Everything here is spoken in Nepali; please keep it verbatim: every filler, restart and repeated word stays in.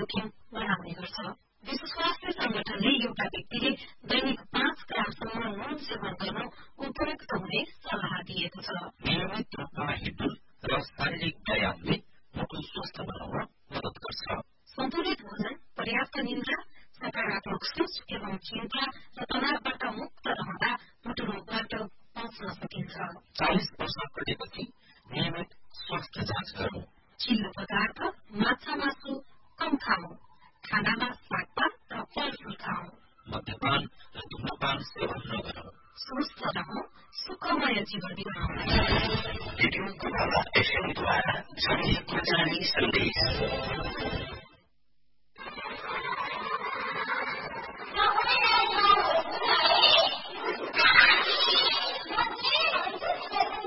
जोखिम बढाउने गर्छ। विश्व स्वास्थ्य संगठनले एउटा व्यक्तिले दैनिक पाँच ग्रामसम्म नुन सेवन गर्नु उपयुक्त हुने सल्लाह दिएको छ। नियमित रूपमा हिँड्नु र शारीरिक व्यायामले मुटु स्वस्थ बनाउन मद्दत गर्छ। सन्तुलित भोजन, पर्याप्त निन्द्रा, सकारात्मक सोच एवं चिन्ता र तनावबाट मुक्त रहँदा मुटु रोगबाट बच्न सकिन्छ। चालिस वर्ष कटेपछि नियमित स्वास्थ्य जाँच गरौं। चिल्लो पदार्थ, माछा मासु कम खाऊ। खानामा सागपात र फलफूल खाऊ। मद्यपान र धूम्रपान सेवन नगरौं। स्वस्थ रहौं, सुखमय जीवन बिताउँ। रेडियो गुरुवाला एफएमद्वारा जनहितको जारी सन्देश।